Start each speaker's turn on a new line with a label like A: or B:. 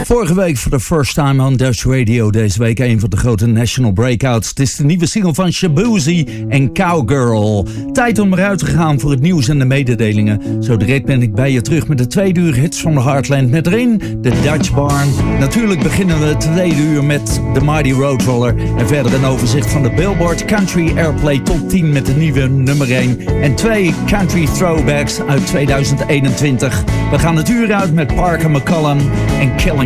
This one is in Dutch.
A: Vorige week voor de first time on Dutch Radio. Deze week een van de grote national breakouts. Het is de nieuwe single van Shaboozey en Cowgirl. Tijd om eruit te gaan voor het nieuws en de mededelingen. Zo direct ben ik bij je terug met de 2 uur hits van de Heartland. Met erin de Dutch Barn. Natuurlijk beginnen we het 2 uur met de Mighty Roadroller. En verder een overzicht van de Billboard Country Airplay Top 10 met de nieuwe nummer 1. En 2 country throwbacks uit 2021. We gaan het uur uit met Parker McCollum en Killing